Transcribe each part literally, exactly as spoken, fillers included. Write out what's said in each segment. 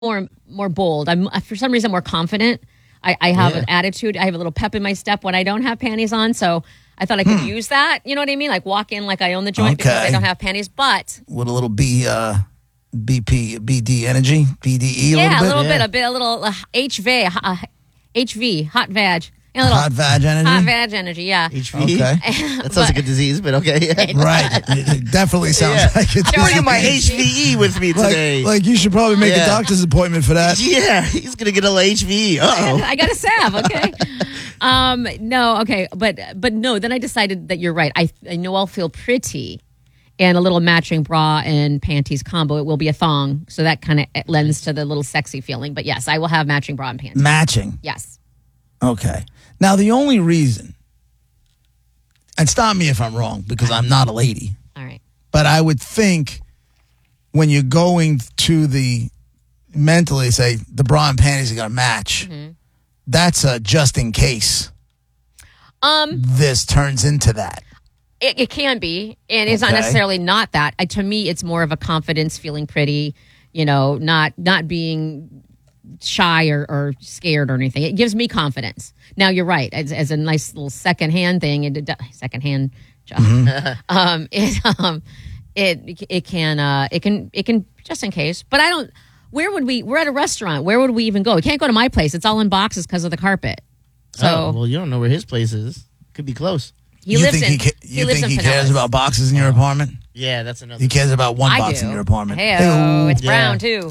more more bold. I'm for some reason more confident. I, I have Yeah. an attitude. I have a little pep in my step when I don't have panties on. So I thought I could use that. You know what I mean? Like walk in like I own the joint because I Okay. don't have panties. But With a little B, uh, B P, B D energy, B D E a yeah, a little little bit. bit, a bit, a little uh, H V, uh, H V, hot vag, a little Hot vag energy. hot vag energy. Yeah. H V. Okay. That sounds like a disease, but okay. Yeah. Right. It definitely sounds Yeah. like it's I'm bringing my H V E with me today. Like, like you should probably make Yeah. a doctor's appointment for that. yeah, he's gonna get a little H V E. Uh oh. I got a salve, okay. um, no, okay, but but no. Then I decided that you're right. I I know I'll feel pretty, and a little matching bra and panties combo. It will be a thong, so that kind of lends to the little sexy feeling. But yes, I will have matching bra and panties. Matching. Yes. Okay. Now, the only reason, and stop me if I'm wrong, because I'm not a lady, All right. but I would think when you're going to the mentally say the bra and panties are going to match, Mm-hmm. that's a just in case Um, this turns into that. it, it can be, and it's not Okay. necessarily not that. Uh, to me, it's more of a confidence, feeling pretty. You know, not not being shy or, or scared or anything. It gives me confidence. Now you're right. As, as a nice little secondhand thing, it secondhand job. um, it um, it it can uh, it can it can just in case. But I don't. Where would we? We're at a restaurant. Where would we even go? We can't go to my place. It's all in boxes because of the carpet. So Oh, well, you don't know where his place is. Could be close. he you lives think in. he, ca- you lives think in he cares Pinellas. about boxes in your apartment? Yeah, that's another. He cares about one I box do. in your apartment. Hey, Hey-o. it's Yeah. brown too.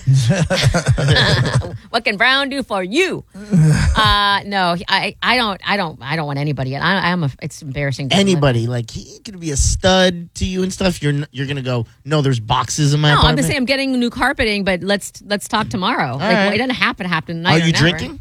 What can brown do for you? Uh, no, I, I don't, I don't, I don't want anybody. I, I'm a. It's embarrassing. to admit. Anybody like he could be a stud to you and stuff. You're n- you're gonna go. No, there's boxes in my No, I'm apartment. gonna say I'm getting new carpeting, but let's let's talk tomorrow. like, right. It doesn't happen. Happen tonight. Are or you never. drinking?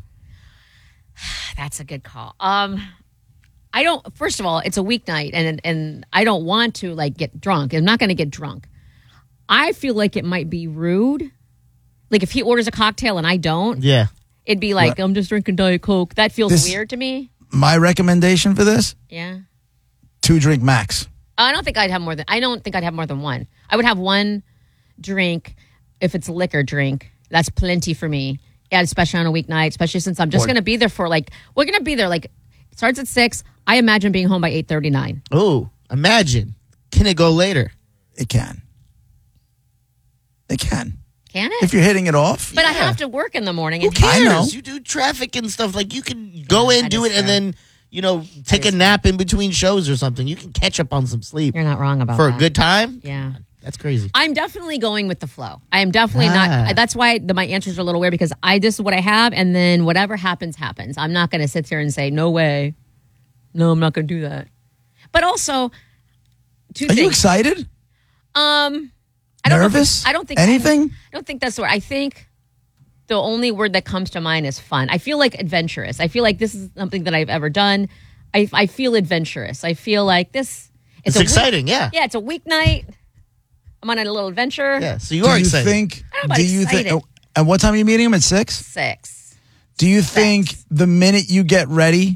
That's a good call. Um, I don't. First of all, it's a weeknight, and and I don't want to like get drunk. I'm not going to get drunk. I feel like it might be rude. Like if he orders a cocktail and I don't, Yeah. it'd be like I'm just drinking Diet Coke. That feels This- weird to me. My recommendation for this: Yeah. two drink max. I don't think I'd have more than. I don't think I'd have more than one. I would have one drink if it's a liquor drink. That's plenty for me. Yeah, especially on a weeknight. Especially since I'm just Or- going to be there for like we're going to be there like it starts at six. I imagine being home by eight thirty nine. Oh, imagine. Can it go later? It can. It can. Can it? If you're hitting it off. But I Yeah. have to work in the morning. Who And cares? I know. You do traffic and stuff. Like you can go in, that do is it, and fair. then you know take a is nap in between shows or something. You can catch up on some sleep You're not wrong about for that. a good time. Yeah. That's crazy. I'm definitely going with the flow. I am definitely Ah. not. That's why the, my answers are a little weird because I this is what I have, and then whatever happens, happens. I'm not going to sit there and say no way. No, I'm not going to do that. But also, two Are things. you excited? Um, I don't know if Nervous? it's- I don't think Anything? I don't think that's the word. I think the only word that comes to mind is fun. I feel like adventurous. I feel like this is something that I've ever done. I, I feel adventurous. I feel like this. It's a week- exciting, yeah. Yeah, it's a weeknight. I'm on a little adventure. Yeah. So you do are you excited. think? I don't know about Do you think? excited. At what time are you meeting him? At six. Six. Do you think the minute you get ready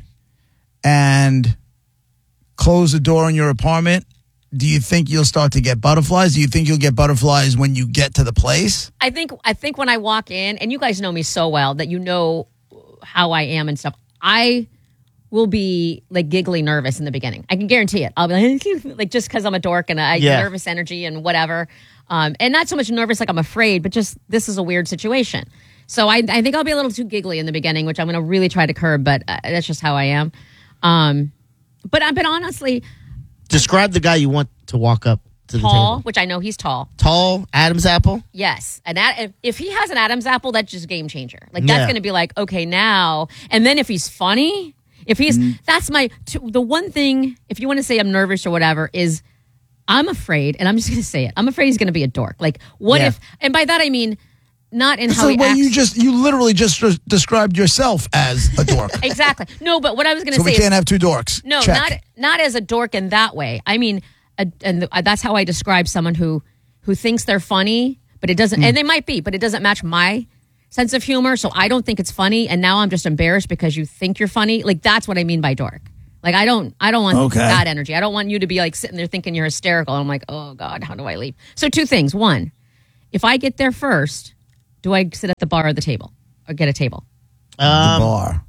and close the door in your apartment, do you think you'll start to get butterflies? Do you think you'll get butterflies when you get to the place? I think I think when I walk in, and you guys know me so well that you know how I am and stuff. I will be like giggly nervous in the beginning. I can guarantee it. I'll be like, like just because I'm a dork and I Yeah. nervous energy and whatever, um, and not so much nervous like I'm afraid, but just this is a weird situation. So I I think I'll be a little too giggly in the beginning, which I'm going to really try to curb. But uh, that's just how I am. Um, but I but honestly, Describe the guy you want to walk up to the tall, table. which I know he's tall. Tall, Adam's apple. Yes, and that if, if he has an Adam's apple, that's just game changer. Like that's Yeah. going to be like okay now, and then if he's funny, if he's Mm-hmm. that's my t- the one thing. If you want to say I'm nervous or whatever, is I'm afraid, and I'm just going to say it. I'm afraid he's going to be a dork. Like what Yeah. if? And by that I mean not in It's how the he way acts. you just you literally just des- described yourself as a dork. Exactly. No, but what I was going to So say we is can't have two dorks. no, Check. not not as a dork in that way. I mean, a, and the, that's how I describe someone who who thinks they're funny, but it doesn't. And they might be, but it doesn't match my sense of humor. So I don't think it's funny, and now I'm just embarrassed because you think you're funny. Like that's what I mean by dork. Like I don't, I don't want Okay. that energy. I don't want you to be like sitting there thinking you're hysterical. And I'm like, oh God, how do I leave? So two things. One, if I get there first, Do I sit at the bar or the table or get a table? the Um, bar.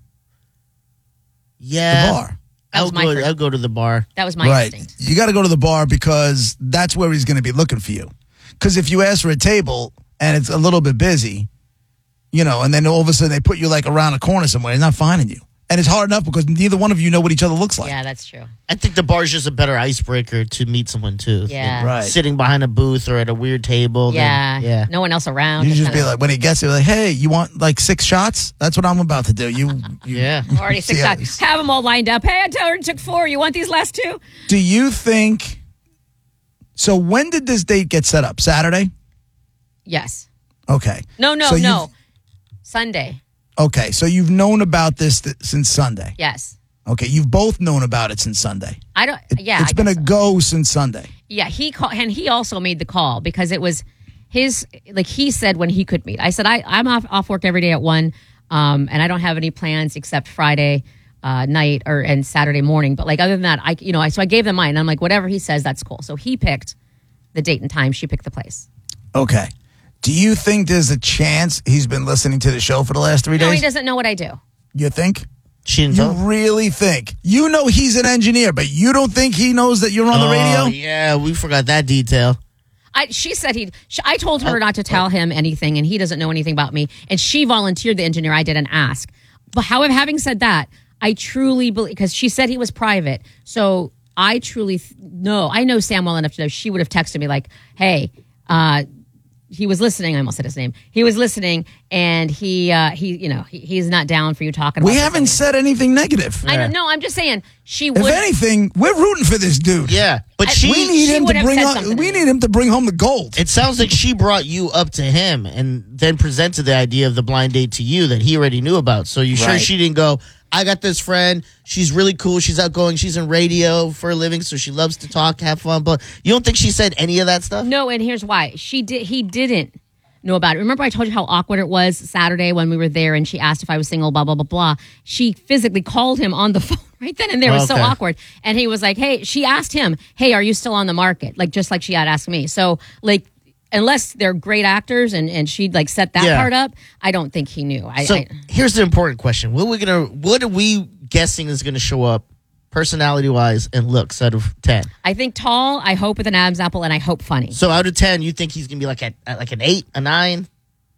yeah. The bar. That was I'll my go, first- I'll go to the bar. That was my Right. instinct. You got to go to the bar because that's where he's going to be looking for you. Because if you ask for a table and it's a little bit busy, you know, and then all of a sudden they put you like around a corner somewhere, he's not finding you. And it's hard enough because neither one of you know what each other looks like. Yeah, that's true. I think the bar's just a better icebreaker to meet someone too. Yeah. than Right. Sitting behind a booth or at a weird table. then- Yeah. yeah. No one else around. You Just just be kinda- like, when he gets there, like, hey, you want like six shots? That's what I'm about to do. You, you Yeah. already six See, shots. Have them all lined up. Hey, I told her it took four. You want these last two? Do you think? So when did this date get set up? Saturday. Yes. Okay. No, no, So you've- no. Sunday. Okay, so you've known about this th- since Sunday. Yes. Okay, you've both known about it since Sunday. I don't. It, yeah. it's I been a guess so. go since Sunday. Yeah, he called, and he also made the call because it was his. Like he said when he could meet. I said I I'm off off work every day at one, um, and I don't have any plans except Friday uh, night or and Saturday morning. But like other than that, I you know I so I gave them mine. And I'm like whatever he says, that's cool. So he picked the date and time. She picked the place. Okay. Do you think there's a chance he's been listening to the show for the last three No, days? he doesn't know what I do. You think? She didn't You tell. really think? You know he's an engineer, but you don't think he knows that you're on the Oh, radio? yeah, we forgot that detail. I, she said he. She, I told her not to tell him anything, and he doesn't know anything about me. And she volunteered the engineer. I didn't ask. But however, having said that, I truly believe because she said he was private. So I truly th- know. I know Sam well enough to know she would have texted me like, "Hey, uh, he was listening." I almost said his name. He was listening, and he, uh, he, you know, he, he's not down for you talking. We about haven't this said anything negative. I don't know. I'm just saying she If would. anything, we're rooting for this dude. Yeah, but I- she. We need she him would to have bring said home, something we to me. need him to bring home the gold. It sounds like she brought you up to him and then presented the idea of the blind date to you that he already knew about. So you sure Right. she didn't go, I got this friend. She's really cool. She's outgoing. She's in radio for a living, so she loves to talk, have fun. But you don't think she said any of that stuff? No, and here's why. She did. He didn't know about it. Remember, I told you how awkward it was Saturday when we were there, and she asked if I was single. Blah blah blah blah. She physically called him on the phone right then and there. It was so Okay. awkward, and he was like, "Hey," she asked him, "Hey, are you still on the market?" Like just like she had asked me. So like. Unless they're great actors and, and she'd like set that Yeah. part up, I don't think he knew. I, So I here's the important question: What are we gonna? What are we guessing is gonna show up, personality wise and looks out of ten? I think tall. I hope with an abs apple, and I hope funny. So out of ten, you think he's gonna be like a like an eight, a nine,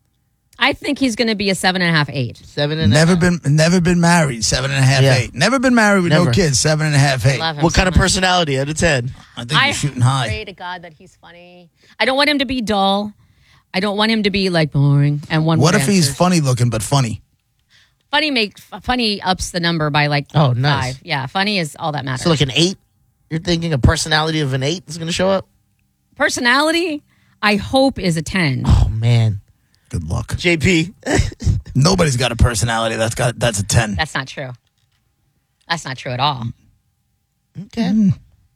I think he's going to be a seven and a half, eight. seven, and a Never half? been never been married, seven and a half, Yeah. eight. Never been married with no Never. kids, seven and a half, eight. Love him What so kind of much. personality out of ten? I think I you're shooting high. pray to God that he's funny. I don't want him to be dull. I don't want him to be like boring and one. What word if he's answers. funny looking but funny? funny? Make funny ups the number by like Oh, nice. five. Yeah, funny is all that matters. So like an eight? You're thinking a personality of an eight is gonna show up? Personality, I hope is a ten. Oh man, Good luck. J P. Nobody's got a personality that's got that's a ten. That's not true. That's not true at all. Okay.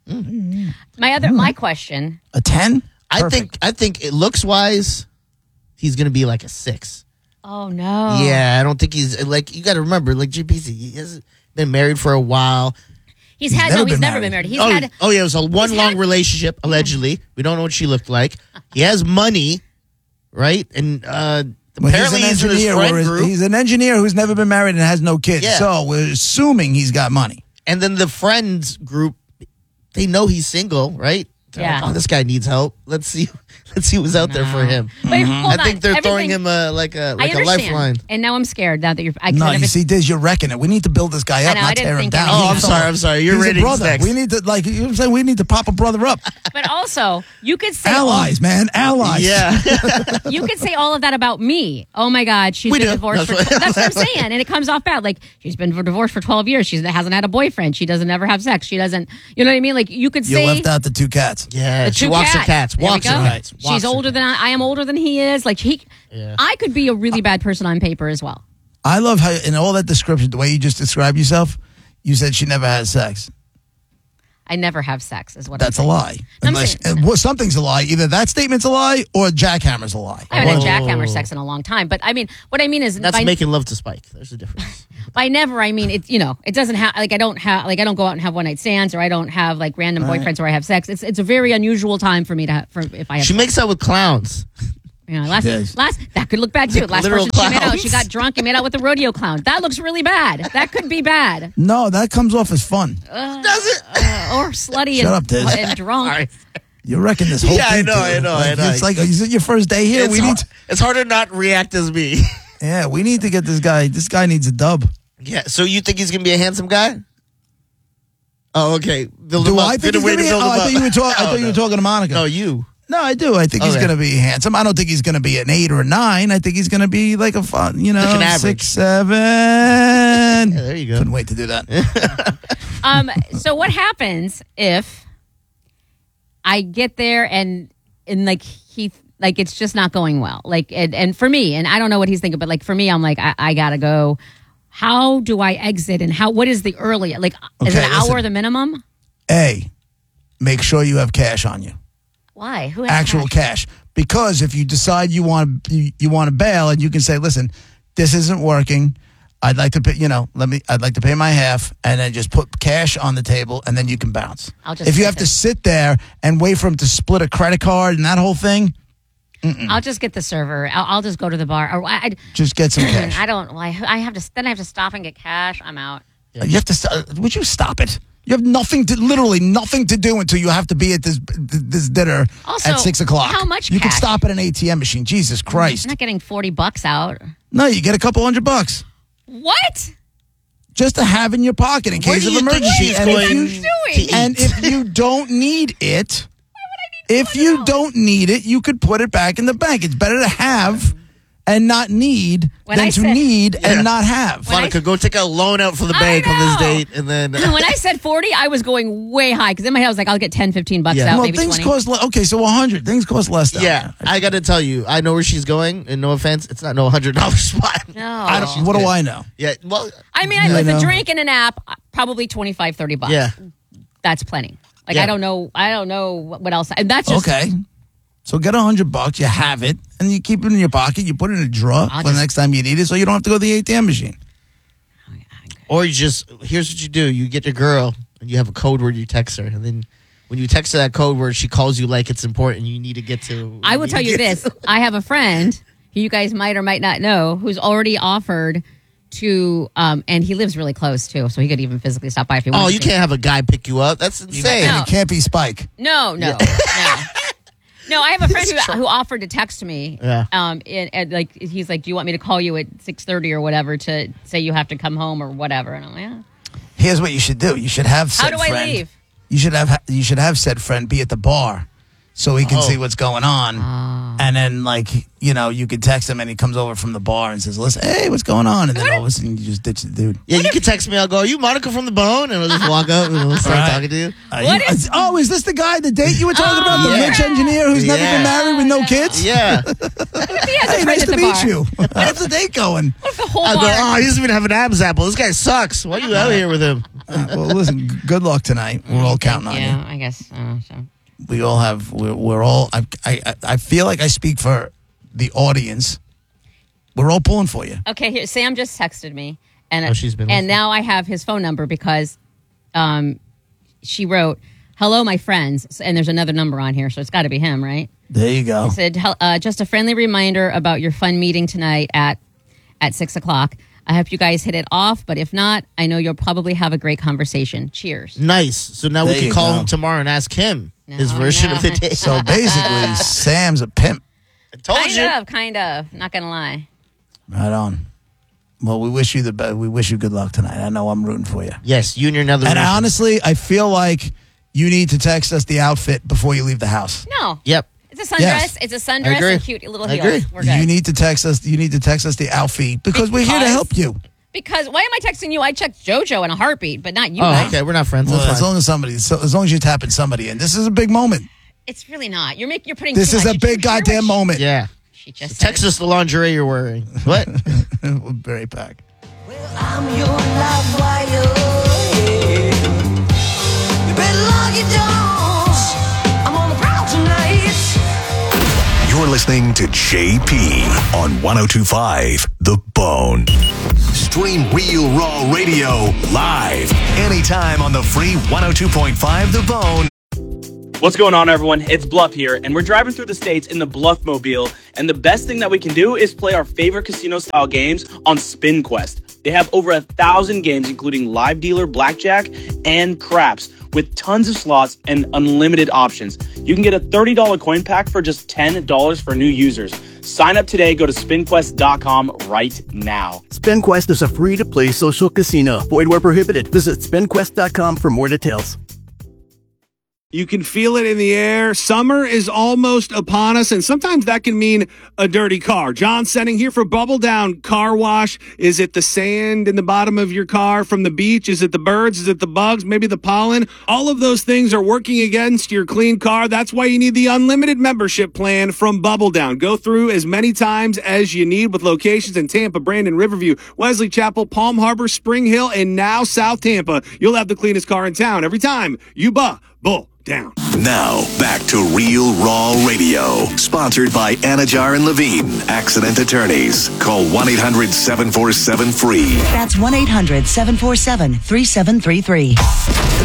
My other my question. A ten? I think I think it looks wise, he's gonna be like a six. Oh no. Yeah, I don't think he's like you got to remember like J P C. He has been married for a while. He's had never no. He's been never married. been married. He's oh, had. oh yeah, it was a one long had- relationship allegedly. We don't know what she looked like. He has money, right? And uh, Well, apparently he's, in his or friend is- group. he's an engineer who's never been married and has no kids. Yeah. So we're assuming he's got money. And then the friends group, they know he's single, right? They're Yeah. like, oh, this guy needs help. Let's see. Let's see who's out there for him. Wait, hold I think on. they're throwing Everything- him a, like a I like a understand. lifeline. And now I'm scared now that you're. I No, never, you see, Diz, you're wrecking it. We need to build this guy I up, know, I not didn't tear him think down. anything. Oh, I'm He's sorry. a- I'm sorry. Your he's a ratings brother. next. We need to like. You know what I'm saying? We need to pop a brother up. But also, you could say Allies, man, allies. Yeah. you could say all of that about me. Oh my God, she's We been do. divorced. That's for, what- that's what I'm saying, and it comes off bad. Like she's been divorced for twelve years. She hasn't had a boyfriend. She doesn't ever have sex. She doesn't. You know what I mean? Like you could You say left out the two cats. yeah. the She two walks cats. her cats. There we Walks her go. cats. Walks She's her older than I, I am. Older than he is. Like he, Yeah. I could be a really bad person on paper as well. I love how in all that description, the way you just described yourself, you said she never had sex. I never have sex. Is what That's I'm a saying. lie. I'm Unless saying- uh, well, something's a lie. Either that statement's a lie or jackhammer's a lie. I haven't Oh. had jackhammer sex in a long time, but I mean, what I mean is That's by, making love to Spike. There's a difference. by never, I mean it's you know it doesn't have like I don't have like I don't go out and have one night stands or I don't have like random boyfriends where I have sex. It's it's a very unusual time for me to have for if I have. She makes out with clowns. You know, last, Yes. last that could look bad too. Last Literal person she made out, clowns. she got drunk and made out with the rodeo clown. That looks really bad. That could be bad. No, that comes off as fun. Uh, Does it? uh, or slutty Shut and, up, Diz. and drunk. All right. You're wrecking this whole Yeah, I thing. know, too. I know, Like, I know. It's like, is it your first day here? It's, we har- need. To, it's hard to not react as me. yeah, we need to get this guy. This guy needs a dub. Yeah. So you think he's gonna be a handsome guy? Oh, okay. Build Do him up. I think Been a he's way gonna to be? build Oh, him I thought up. you were talking. I Oh, thought you no. were talking to Monica. No, you. No, I do. I think he's Okay. going to be handsome. I don't think he's going to be an eight or a nine. I think he's going to be like a fun, you know, Like an average. six, seven. Yeah, there you go. Couldn't wait to do that. Um. So what happens if I get there and and like he like it's just not going well? Like and, and for me, and I don't know what he's thinking, but like for me, I'm like I, I gotta go. How do I exit? And how? What is the earliest? Like is Okay, an listen. hour the minimum? A, make sure you have cash on you. Why? Who has Actual cash? cash. Because if you decide you want you, you want to bail and you can say, listen, this isn't working. I'd like to pay, you know, let me, I'd like to pay my half and then just put cash on the table and then you can bounce. I'll just If you get have to this. sit there and wait for him to split a credit card and that whole thing, I'll just get the server. I'll, I'll just go to the bar. Or I, I, just get some cash. I don't. Well, I, I have to. Then I have to stop and get cash. I'm out. You have to, st- would you stop it? You have nothing to, literally nothing to do until you have to be at this this dinner Also, at six o'clock. how much You can cash? stop at an A T M machine. Jesus Christ. I'm not getting forty bucks out. No, you get a couple hundred bucks. What? Just to have in your pocket in Where case do of you think emergency. she's And if going you, doing? to eat? and if you don't need it, if you don't need it, you could put it back in the bank. It's better to have and not need When than I to said- need Yeah. and not have. When I- Monica, go take a loan out for the I bank on this know. date, and then When I said forty, I was going way high because in my head I was like, I'll get ten, fifteen bucks Yeah. out, well, maybe things twenty. cost le- okay, so one hundred. Things cost less. Down yeah, there. I got to tell you, I know where she's going, and no offense, it's not no hundred dollar spot. No. I don't, I, what do good. I know? Yeah, well, mean, Yeah, with I know. a drink and an app, probably twenty-five, thirty bucks. yeah, That's plenty. Like, Yeah. I don't know. I don't know what what else. And that's just. Okay. So get a hundred bucks, you have it, and you keep it in your pocket. You put it in a drawer I'll for the just- next time you need it, so you don't have to go to the A T M machine. or you just here's what you do: you get your girl, and you have a code word you text her, and then when you text her that code word, she calls you like it's important. You need to get to. I will tell you this. I have a friend who you guys might or might not know who's already offered to, um, and he lives really close too, so he could even physically stop by if he wanted Oh, to. you can't have a guy pick you up. That's insane. And No. it can't be Spike. No, no, no. No, I have a friend who, who offered to text me. Yeah. Um, and, and like he's like, "Do you want me to call you at six thirty or whatever to say you have to come home or whatever?" And I'm like, "Yeah." Here's what you should do. You should have said How do I friend. leave? You should have you should have said friend be at the bar so he can Oh. see what's going on. Ah. And then like, you know, you could text him and he comes over from the bar and says, "Listen, hey, what's going on?" And then all of a sudden you just ditch the dude. Yeah, you can text me. I'll go, "Are you Monica from the Bone?" And I'll just walk up and I'll start Right. talking to you. Uh, What you- is- oh, is this the guy, the date you were talking Oh, about? The yeah. rich engineer who's never Yeah. been married with no kids? Yeah. He has a Hey, friend nice at to the meet bar. you. How's the date going? What if the whole I'll go, bar? "Oh, he doesn't even have an abs apple. This guy sucks. Why are you out here with him?" Uh, well, listen, g- good luck tonight. We're all counting on you. yeah, I guess. Uh, so. We all have. We're, we're all. I, I. I feel like I speak for the audience. We're all pulling for you. Okay, here, Sam just texted me, and Oh, she's been and listening. now I have his phone number because, um, she wrote, "Hello, my friends," and there's another number on here, so it's got to be him, right? There you go. Said, "Hel- uh, just a friendly reminder about your fun meeting tonight at at six o'clock. I hope you guys hit it off, but if not, I know you'll probably have a great conversation. Cheers." Nice. So now There we can you call go. him tomorrow and ask him his No, version no. of the day. So basically, Sam's a pimp. I told Kind you. of, kind of. Not gonna lie. Right on. Well, we wish you the best. We wish you good luck tonight. I know I'm rooting for you. Yes, you and your another. And version. honestly, I feel like you need to text us the outfit before you leave the house. No, Yep. it's a sundress. Yes. It's a I sundress agree. and cute little I heels. agree. We're good. You need to text us. You need to text us the outfit because, we're here to Because- help you. Because why am I texting you? I checked JoJo in a heartbeat, but not you. Oh, guys. okay. We're not friends. Well, That's as fine. long as somebody, so as long as you're tapping somebody in, this is a big moment. It's really not. You're making. You're putting. This too is much. a Did you big hear what goddamn she- moment. Yeah. She just Text said us the lingerie you're wearing. What? We'll be right back. I'm your life wire. You better lock your doors. I'm on the prowl tonight. You're listening to J P on ten twenty-five The Bone. Stream Real Raw Radio live anytime on the free one oh two point five The Bone. What's going on, everyone? It's Bluff here, and we're driving through the states in the Bluff Mobile, and the best thing that we can do is play our favorite casino-style games on SpinQuest. They have over a thousand games, including live dealer, blackjack, and craps, with tons of slots and unlimited options. You can get a thirty dollars coin pack for just ten dollars for new users. Sign up today. Go to spin quest dot com right now. SpinQuest is a free-to-play social casino. Void where prohibited. Visit spin quest dot com for more details. You can feel it in the air. Summer is almost upon us, and sometimes that can mean a dirty car. John Senning here for Bubble Down Car Wash. Is it the sand in the bottom of your car from the beach? Is it the birds? Is it the bugs? Maybe the pollen? All of those things are working against your clean car. That's why you need the unlimited membership plan from Bubble Down. Go through as many times as you need with locations in Tampa, Brandon, Riverview, Wesley Chapel, Palm Harbor, Spring Hill, and now South Tampa. You'll have the cleanest car in town every time you bubble down. Now, back to Real Raw Radio. Sponsored by Anajar and Levine, Accident Attorneys. Call one eight hundred seven four seven free. That's one eight hundred seven four seven three seven three three.